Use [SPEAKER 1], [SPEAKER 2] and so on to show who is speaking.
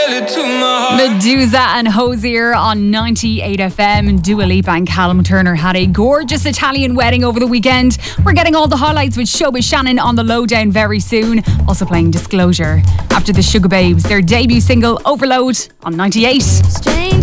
[SPEAKER 1] Medusa and Hosier on 98 FM. Dua Lipa and Callum Turner had a gorgeous Italian wedding over the weekend. We're getting all the highlights with Showbiz Shannon on the lowdown very soon. Also playing Disclosure after the Sugar Babes, their debut single Overload on 98.